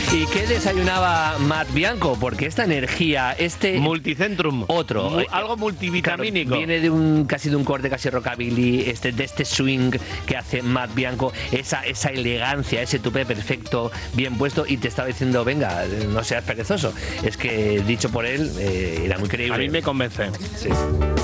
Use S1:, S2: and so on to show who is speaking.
S1: ¿Y qué desayunaba Matt Bianco? Porque esta energía,
S2: Multicentrum.
S1: Otro.
S2: Algo multivitamínico.
S1: Claro, viene de un corte casi rockabilly, de este swing que hace Matt Bianco, esa elegancia, ese tupé perfecto, bien puesto, y te estaba diciendo, venga, no seas perezoso. Es que, dicho por él, era muy creíble.
S2: A mí me convence.
S1: Sí.